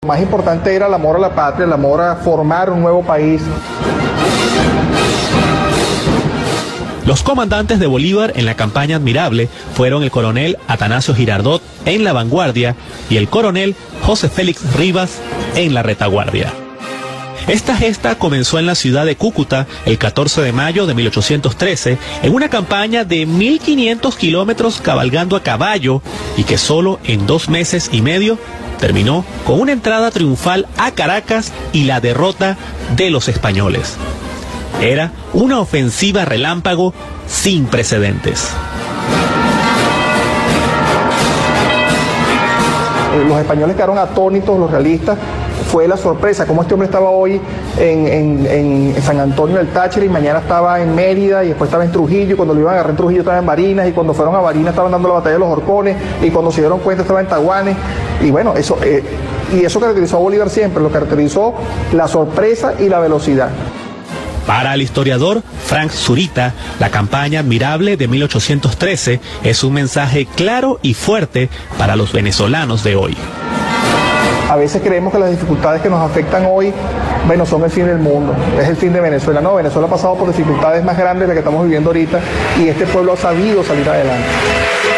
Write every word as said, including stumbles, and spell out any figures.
Lo más importante era el amor a la patria, el amor a formar un nuevo país. Los comandantes de Bolívar en la campaña admirable fueron el coronel Atanasio Girardot en la vanguardia y el coronel José Félix Rivas en la retaguardia. Esta gesta comenzó en la ciudad de Cúcuta el catorce de mayo de mil ochocientos trece en una campaña de mil quinientos kilómetros cabalgando a caballo y que solo en dos meses y medio terminó con una entrada triunfal a Caracas y la derrota de los españoles. Era una ofensiva relámpago sin precedentes. Los españoles quedaron atónitos, los realistas. Fue la sorpresa, como este hombre estaba hoy en, en, en San Antonio del Táchira y mañana estaba en Mérida y después estaba en Trujillo, y cuando lo iban a agarrar en Trujillo estaba en Barinas, y cuando fueron a Barinas estaban dando la batalla de los Horcones, y cuando se dieron cuenta estaba en Taguanes, y bueno, eso, eh, y eso caracterizó a Bolívar siempre, lo caracterizó la sorpresa y la velocidad. Para el historiador Frank Zurita, la campaña admirable de mil ochocientos trece es un mensaje claro y fuerte para los venezolanos de hoy. A veces creemos que las dificultades que nos afectan hoy, bueno, son el fin del mundo, es el fin de Venezuela. No, Venezuela ha pasado por dificultades más grandes de las que estamos viviendo ahorita y este pueblo ha sabido salir adelante.